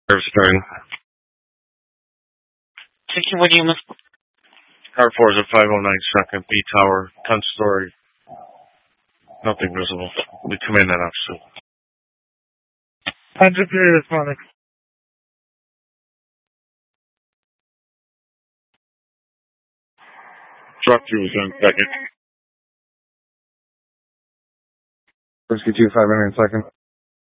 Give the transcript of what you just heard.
Service turn. Chicken, what do you miss? Car 4 is at 509 second, B tower, 10 story. Nothing visible. We come in that opposite. 100 period this morning. Truck 2 is on second. Whiskey 2, 509 second.